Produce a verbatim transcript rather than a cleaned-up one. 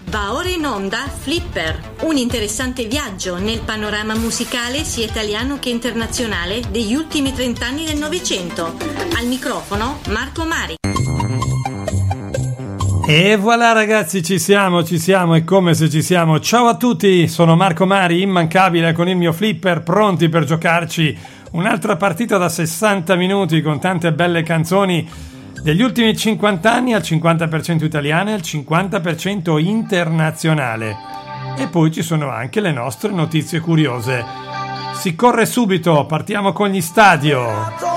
Va ora in onda Flipper, un interessante viaggio nel panorama musicale sia italiano che internazionale degli ultimi trent'anni del Novecento. Al microfono Marco Mari. E voilà ragazzi, ci siamo, ci siamo, è come se ci siamo. Ciao a tutti, sono Marco Mari, immancabile con il mio Flipper, pronti per giocarci un'altra partita da sessanta minuti con tante belle canzoni degli ultimi cinquanta anni, al cinquanta per cento italiane e al cinquanta per cento internazionale. E poi ci sono anche le nostre notizie curiose. Si corre subito, partiamo con gli stadio.